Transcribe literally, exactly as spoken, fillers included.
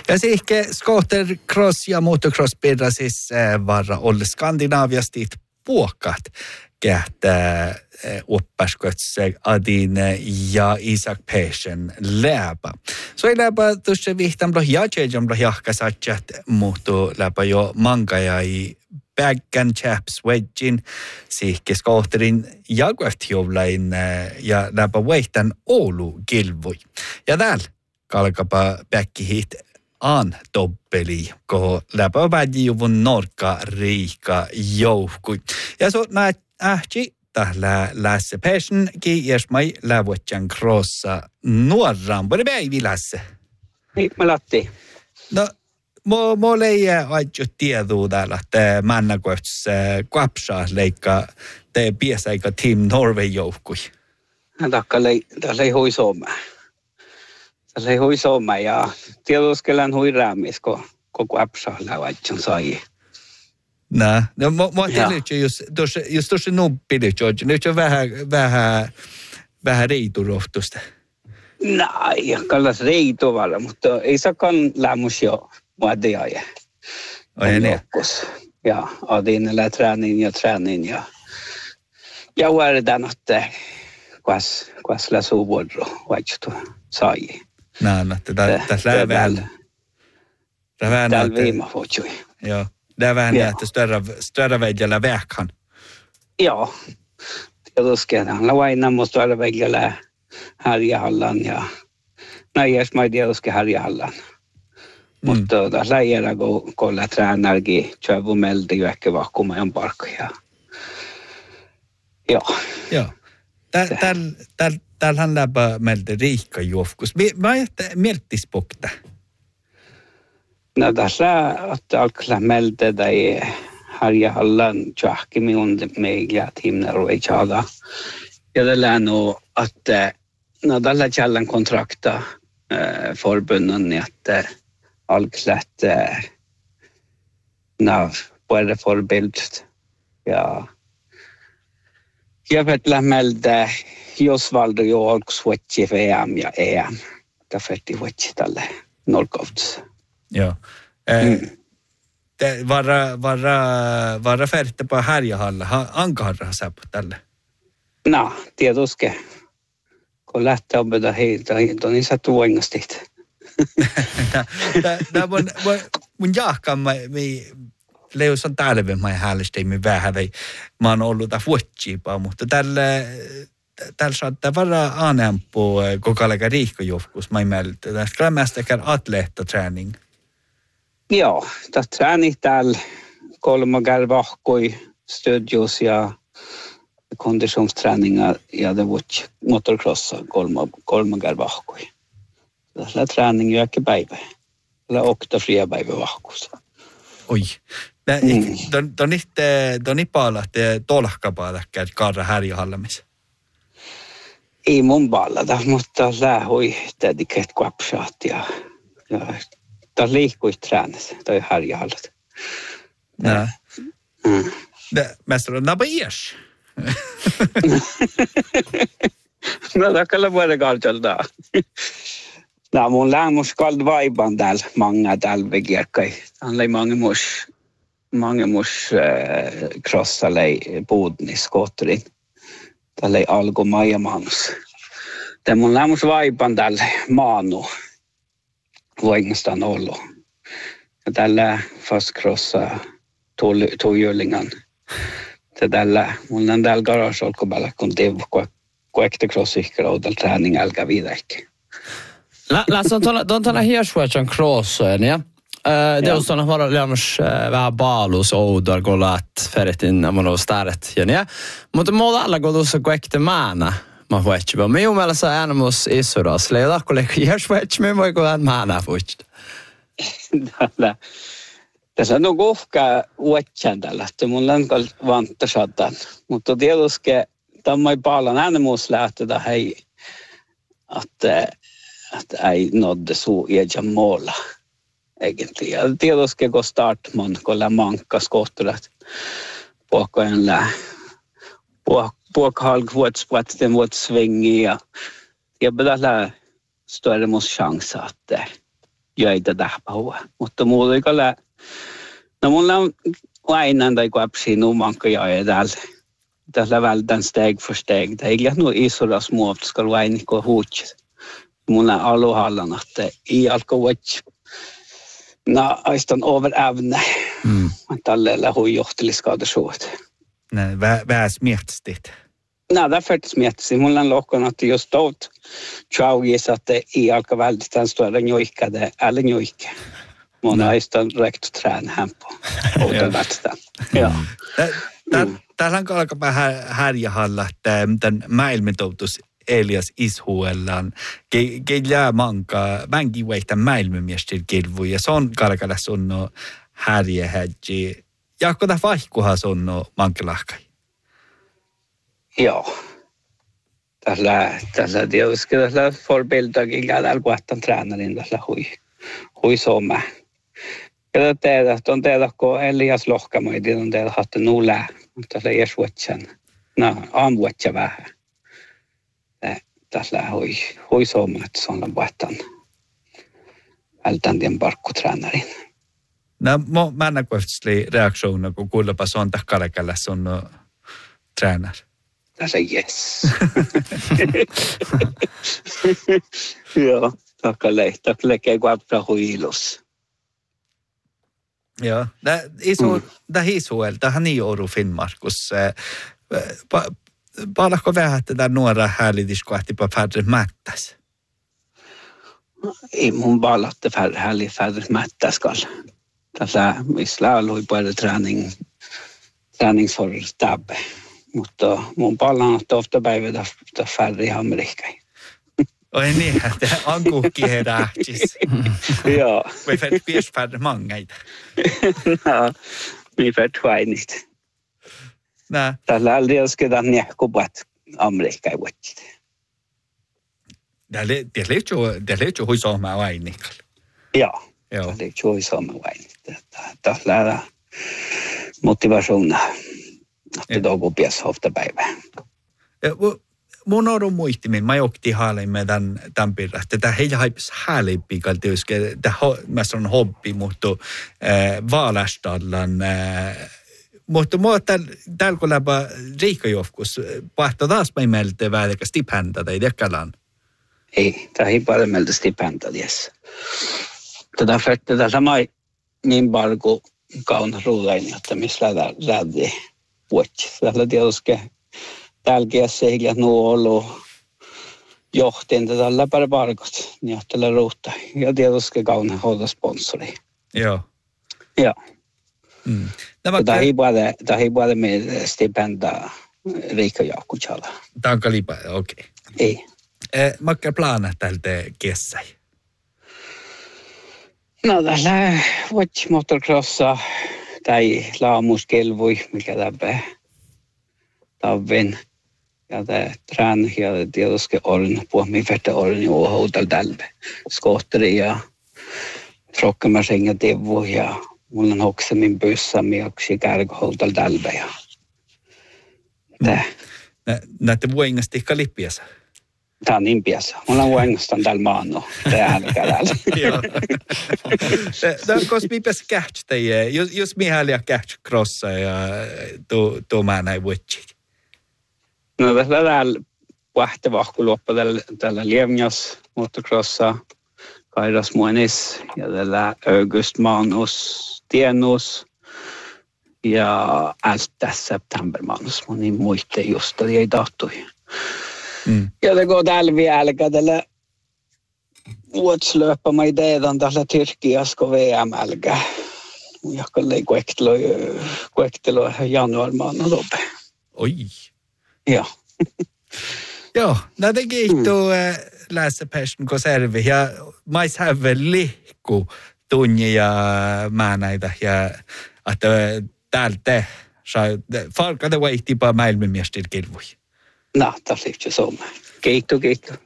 Ja sitten scootercross ja motocross pidä siis varra olla Skandinaaviasta puokkaat kähtää oppaskoitse Adin ja Isak Peisen läpä. Så ei läpä tuossa vihtamlo jatjejamlo jahkasatjat muuttuu läpä jo mankajai Baggan Chaps Wedgin sihke skohterin jaguartjovlain ja läpä vaihtan Oulu kilvui. Ja täällä kalkapa päkkihit an doppeli, kun läpä väjivun norka riika joukkui. Ja so näet ähti tällä Lasse Persson kiiäsmai lävuotjan krossa nuorran. Pori päivi Lasse. Niin, mä latti. No, Mo, mo leijä aitju tieduu täällä, että männakohts kvapsaa leikkaa te piesaikä Team Norway joukkui. Takka lei, tässä ei hui Suomea. Tässä ei hui Suomea ja tieduskelän hui räämis, kun kvapsaa läväitsän sai. Nää, no mä ajattelin, että jos tuossa nuppili, George, nyt on vähän, vähän, vähän reiturohtusta. Nej, kallas reituvalla, mutta ei saakaan lämmus jo. Muodde jag är. Och är det? Ja, adin eller träning ja träning ja. Jag var där något quas quas la suvodro, vaihto sai. Nää, no, tätä tässä lää vähän. Tämä vähän täällä viima fotsui. Joo. Det är vähän että större större väggjalla väkan. Joo. Tietysti han laina måste vara väggjalla Härjehallan ja. Nej, jag smäd tietysti Härjehallan. Mutta tässä läjällä, kun kolla tränärkin, tjövu meldi jo ehkä vakkumajan parkkoja. Joo. Joo. Täällähän läpä meldi riikka juofkus. Mä ajattelin miettispokta. No tässä että alkaa meldi tai Härjehallan tjahki minun meillä tiimner ei tjada. Ja tällä on, että no tällä källan kontrakta förbunden että alklätt eh, nav både förbild ja jag vet lämmeltä Josvaldo jo alkuswatchi V M ja E M kafetti watchi tälle knockout. Joo. Mm. Varra varra varra färte på Härjehalla Ankarra säpp tälle. No, tietysti. Kun lähtee opeta heiltä, niin sä tuengastit. Tämä mun, mun jahkaan, mä leus on talven, mä häälisteimme vähän, mä oon ollut tämä vuotsiipaa, mutta tällä, tällä saattaa vara aanempu kokalega riikkojufkus, mä imeltä. Tämä on mästäkään atleettaträning. Joo, tämä träning täällä kolmagar vahkoi studios ja konditionsträningar ja det vuotsi motocrossa kolmagar vahkoi. Tällä träning jo ehkä päivä. Tällä okta fria päivä vahkuus. Oi. Tuon itse, tuon ipaalla, että tolkkapaalla käyt kaara Härjehallamissa. Ei mun paalata, mutta lähui tädiket kvapsaat ja, ja taas liikkuisi tränässä, toi Härjehallat. Nää. Mästär on napa iäs. No, takalla vuoden kautolta. No, mun lämmus kald vaiban täällä, manga täällä vekierkai. Han lei mange mus, mange mus äh, krossa lei puudni skotterin. Täällä lei alko maja manus. Tämä mun lämmus vaiban täällä maanu. Vuoingastaan ollut. Ja täällä fast krossa tuujullingan. Ja täällä, mun on täällä garage olko päällä, kun teivä kuekte crossikra och täällä träning älkä viidäkki. Läs on tuolla, on tuolla hirsvuotsan crossojen, ja? Det on tuolla vara lämmas vähän baalus oudar golat färretin amon och starret, ja? Mutta muuta alla går tuossa kuekte maana. Mä vuotsi, men jo meillä saa animus isuras. Leila kollega hirsvuotsi, me voi kuulla maana vuotsi. Täällä. Tässä on no kohka vuotsan tällä, että mulla on vanta saatan. Mutta tietysti tämä ei paljon animus lähteä hei, että että ei nådde så egen mål egentligen. Tietysti kun startman, kun lä mankka skottelet puokkojen lä puokhalg vuotspratten vuot svingi ja jag bedalla större mos chans att jäitä tähpäivää. Mutta mulla ei ole, no mulla on aina tai kuapsia numanka jäitä täällä. Tällä vältän steg för steg. Det är inte nog isola små att ska vara inne och hot. Mulla on aluhallan att i alkohol. Na, aistan over ävne. Mm. Tällä hui johteliskadasuut. Nej, vad smertstigt. Nej, det är för smertstigt. Mulla on lohkon att just då tjaugis att i alka väldigt den stora njojkade eller njojke. Mulla aistan rekt trän hem på. Återväxten. Ja. Täällä on alkaa härjähalla, että tämän maailmantoutus Elias Ishuellaan. Keillä manka, mänkin veitä maailmanmiestil kilvu, ja se on kalkalla sunno härjähädji. Jaakko tämä vaihkuhan sunno mankelahkai? Joo. Tällä, tällä tietysti tällä forbildakin käydään kuvattan treenarin tällä hui, hui somme. Ja tehdä, on tehdä, kun Elias lohkamoidi, on tehdä, että nuulää. Mutta se ei suotsan. No, aamuotsa vähän. Tässä hui, hui somme, että se on vaihtan vältän tien parkkutreenarin. No, mä en kuitenkin reaktiona, kun kuulepa se on takkalekalla sun treenar. Tässä yes. Joo, takkalle, takkalle käy kuapra huilus. Joo, tämä Isuel, tämähän ei ole Finnmarkus. Palatko vähän tätä nuora häälitiskoahtipa färre mättäs? Ei mun palatte färre häälli färre mättäs kall. Tässä missä oli paljon träning, träningsfortabbe. Mutta mun palannut ofta päivä färre Amerikkai. Oi niin, että on kuhki herähtis. Joo. Vi får pies färre mangaita. No, vi får tvainit. Nää. Tällä aldrig skulle nähkupat Amerikka i vuotsit. Det är lite hur som är vainikal. Joo. Joo. Det är lite hur som är vainikal. Tällä är motivationen. Att det går pies ofta päivä. Mun on muistimin, mä jokti haalimme tämän, tämän pirra, että tämä heillä haipis häälipikalta, tämä mä sanon hobby, mutta äh, vaalastallan, äh, mutta mua täällä kun läpä riikajofkus, pahto taas mä imeltä välikä stipenda tai dekkalan. Ei, tämä ei paljon meiltä stipenda, jes. Tätä färtte tässä mai niin paljon kauna ruudaini, että missä lähti vuotsi. Tällä tietysti tälkiässä ei ole ollut johtiin tätä läpäri parkot, niin tällä ruutta. Ja tietysti kauna hoida sponsori. Joo. Joo. Mm. Tämä ei puhuta, tämä ei puhuta meidän stipenda Riikka Jaakkutsala. Tämä on kalipa, okei. Okay. Ei. Eh, Makka plana tältä kessäi? No tällä vuotsi motocrossa tai laamuskelvui, mikä tämä tavin. Ja det trän ja tietysti orn på min färte orn och hotell dalbe. Skotteri ja trockemaskinga devo ja mulla on också min bussa med och Chicago hotell dalbe ja. Det. Näette vuengasti kalippiassa. Tää on niin piässä. Mulla on vuengastan tällä maano. Tää älkää täällä. Joo. No, koska mi pääs catch teie, jos, jos mi häliä catch crossa ja tuo mä näin vuotsit. No tässä täällä vahtevahkuluoppa tällä, tällä Lievnjas motocrossa, Kairas Muonis ja tällä August Manus Tienus ja elfte september Manus. Mun niin muitte just, että ei tahtui. Mm. Ja det går tällä vieläkä tällä vuotslöppämä idean tällä Tyrkiasko V M-älkä. Ja kalli kuektelo, kuektelo januar Manu loppe. Oi. Joo. Joo, no det kiittoo mm. lässäpääsyn konservi ja mais hävel lihku tunni ja mä näitä ja että täältä saa farkata vaihtipa maailmanmiestil kilvui. No, tässä on se Kiitos, kiitos.